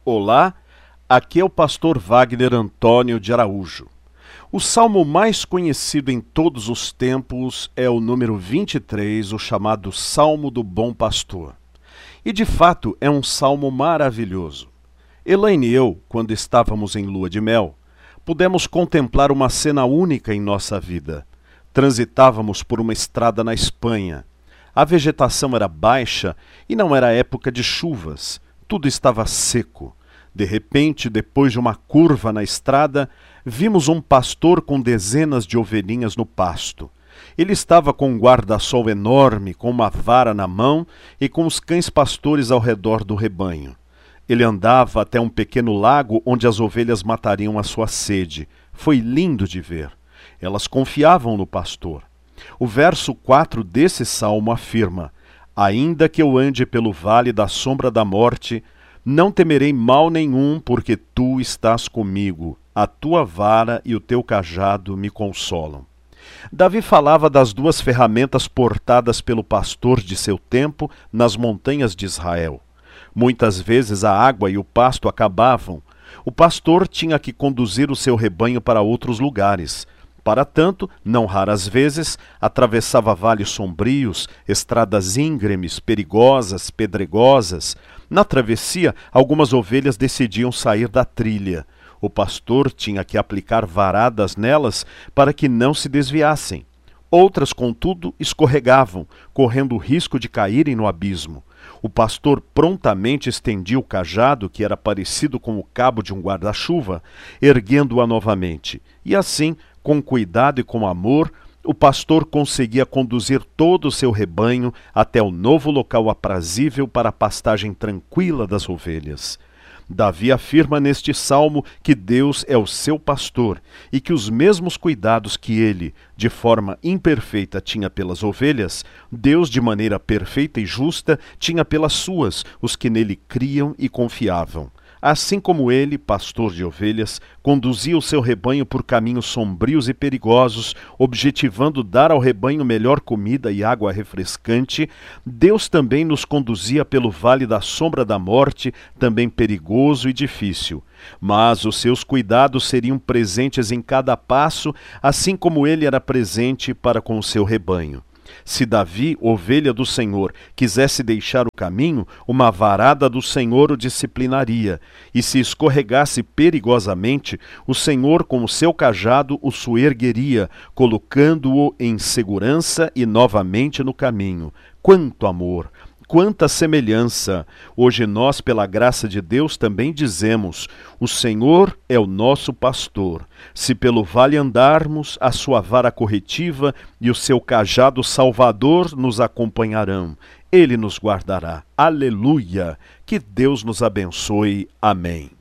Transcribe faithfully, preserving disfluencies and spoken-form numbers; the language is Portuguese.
Olá, aqui é o pastor Wagner Antônio de Araújo. O salmo mais conhecido em todos os tempos é o número vinte e três, o chamado Salmo do Bom Pastor. E de fato é um salmo maravilhoso. Elaine e eu, quando estávamos em lua de mel, pudemos contemplar uma cena única em nossa vida. Transitávamos por uma estrada na Espanha. A vegetação era baixa e não era época de chuvas. Tudo estava seco. De repente, depois de uma curva na estrada, vimos um pastor com dezenas de ovelhinhas no pasto. Ele estava com um guarda-sol enorme, com uma vara na mão e com os cães pastores ao redor do rebanho. Ele andava até um pequeno lago onde as ovelhas matariam a sua sede. Foi lindo de ver. Elas confiavam no pastor. O verso quatro desse salmo afirma: ainda que eu ande pelo vale da sombra da morte, não temerei mal nenhum, porque tu estás comigo. A tua vara e o teu cajado me consolam. Davi falava das duas ferramentas portadas pelo pastor de seu tempo nas montanhas de Israel. Muitas vezes a água e o pasto acabavam. O pastor tinha que conduzir o seu rebanho para outros lugares. Para tanto, não raras vezes, atravessava vales sombrios, estradas íngremes, perigosas, pedregosas. Na travessia, algumas ovelhas decidiam sair da trilha. O pastor tinha que aplicar varadas nelas para que não se desviassem. Outras, contudo, escorregavam, correndo o risco de caírem no abismo. O pastor prontamente estendia o cajado, que era parecido com o cabo de um guarda-chuva, erguendo-a novamente. E assim, com cuidado e com amor, o pastor conseguia conduzir todo o seu rebanho até o novo local aprazível para a pastagem tranquila das ovelhas. Davi afirma neste salmo que Deus é o seu pastor e que os mesmos cuidados que ele, de forma imperfeita, tinha pelas ovelhas, Deus, de maneira perfeita e justa, tinha pelas suas, os que nele criam e confiavam. Assim como ele, pastor de ovelhas, conduzia o seu rebanho por caminhos sombrios e perigosos, objetivando dar ao rebanho melhor comida e água refrescante, Deus também nos conduzia pelo vale da sombra da morte, também perigoso e difícil. Mas os seus cuidados seriam presentes em cada passo, assim como ele era presente para com o seu rebanho. Se Davi, ovelha do Senhor, quisesse deixar o caminho, uma varada do Senhor o disciplinaria, e se escorregasse perigosamente, o Senhor com o seu cajado o soergueria, colocando-o em segurança e novamente no caminho. Quanto amor! Quanta semelhança! Hoje nós, pela graça de Deus, também dizemos: o Senhor é o nosso pastor. Se pelo vale andarmos, a sua vara corretiva e o seu cajado salvador nos acompanharão. Ele nos guardará. Aleluia! Que Deus nos abençoe. Amém.